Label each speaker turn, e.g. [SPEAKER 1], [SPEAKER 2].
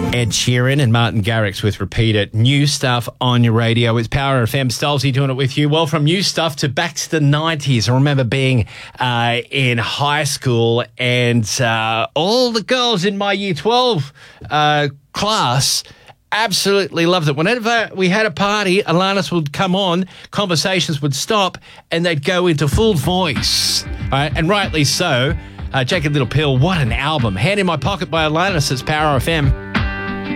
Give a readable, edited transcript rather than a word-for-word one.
[SPEAKER 1] Ed Sheeran and Martin Garrix with Repeat It. New stuff on your radio. It's Power FM. Stolzy doing it with you. Well, from new stuff to back to the 90s. I remember being in high school and all the girls in my Year 12 class absolutely loved it. Whenever we had a party, Alanis would come on, conversations would stop, and they'd go into full voice. And rightly so. Jagged Little Pill, what an album. Hand in My Pocket by Alanis. It's Power FM.